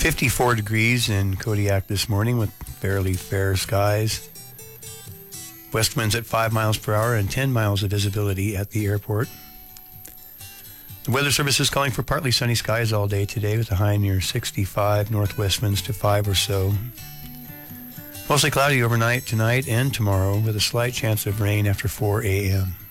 54 degrees in Kodiak this morning with fairly fair skies. West winds at 5 miles per hour and 10 miles of visibility at the airport. The Weather Service is calling for partly sunny skies all day today with a high near 65, northwest winds to 5 or so. Mostly cloudy overnight tonight and tomorrow with a slight chance of rain after 4 a.m.